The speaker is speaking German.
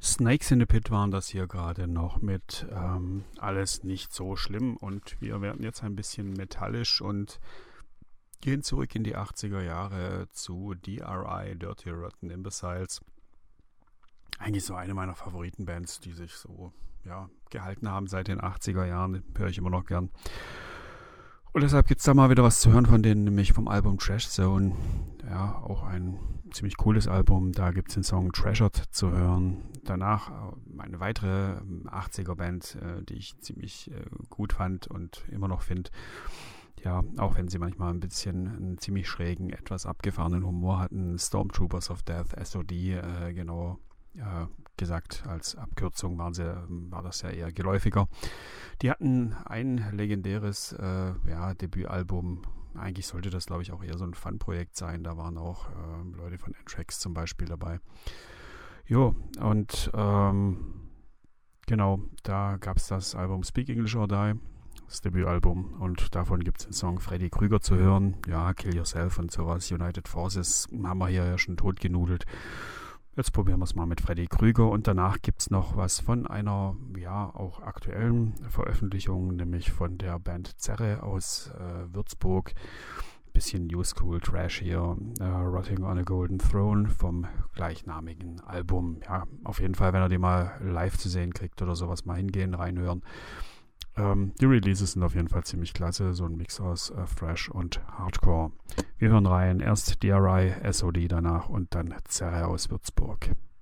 Snakes in the Pit waren das hier gerade noch mit alles nicht so schlimm, und wir werden jetzt ein bisschen metallisch und gehen zurück in die 80er Jahre zu DRI, Dirty Rotten Imbeciles. Eigentlich so eine meiner Favoritenbands, die sich so gehalten haben seit den 80er Jahren, höre ich immer noch gern. Und deshalb gibt es da mal wieder was zu hören von denen, nämlich vom Album Trash Zone. Ja, auch ein ziemlich cooles Album. Da gibt es den Song Treasured zu hören. Danach eine weitere 80er-Band, die ich ziemlich gut fand und immer noch finde. Ja, auch wenn sie manchmal ein bisschen einen ziemlich schrägen, etwas abgefahrenen Humor hatten. Stormtroopers of Death, SOD, genau gesagt, als Abkürzung war das ja eher geläufiger. Die hatten ein legendäres Debütalbum. Eigentlich sollte das, glaube ich, auch eher so ein Fun-Projekt sein. Da waren auch Leute von Anthrax zum Beispiel dabei. Jo, und genau, da gab es das Album Speak English or Die, das Debütalbum, und davon gibt es den Song Freddy Krüger zu hören. Ja, Kill Yourself und sowas. United Forces haben wir hier ja schon totgenudelt. Jetzt probieren wir es mal mit Freddy Krüger, und danach gibt es noch was von einer, auch aktuellen Veröffentlichung, nämlich von der Band Zerre aus Würzburg. Bisschen New School Trash hier, Rotting on a Golden Throne vom gleichnamigen Album. Ja, auf jeden Fall, wenn ihr die mal live zu sehen kriegt oder sowas, mal hingehen, reinhören. Die Releases sind auf jeden Fall ziemlich klasse, so ein Mix aus Thrash und Hardcore. Wir hören rein, erst DRI, SOD danach und dann Zerre aus Würzburg.